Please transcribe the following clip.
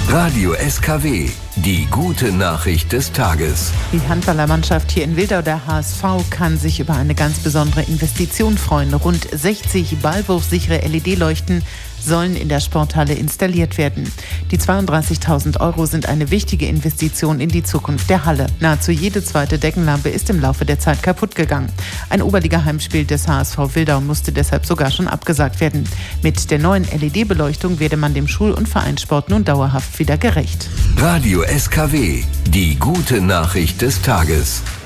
Radio SKW, die gute Nachricht des Tages. Die Handballermannschaft hier in Wildau, der HSV, kann sich über eine ganz besondere Investition freuen. Rund 60 ballwurfsichere LED-Leuchten sollen in der Sporthalle installiert werden. Die 32.000 € sind eine wichtige Investition in die Zukunft der Halle. Nahezu jede zweite Deckenlampe ist im Laufe der Zeit kaputt gegangen. Ein Oberliga-Heimspiel des HSV Wildau musste deshalb sogar schon abgesagt werden. Mit der neuen LED-Beleuchtung werde man dem Schul- und Vereinssport nun dauerhaft wieder gerecht. Radio SKW, die gute Nachricht des Tages.